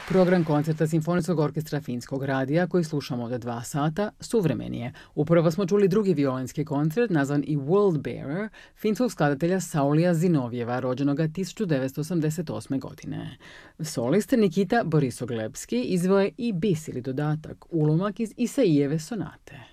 Program koncerta Simfonijskog orkestra Finskog radija, koji slušamo od 2 sata, suvremen je. Upravo smo čuli drugi violinski koncert, nazvan i World Bearer, finskog skladatelja Saulija Zinovjeva, rođenoga 1988. godine. Solist Nikita Borisoglebski izveo je i bis ili dodatak, ulomak iz Isaijeve sonate.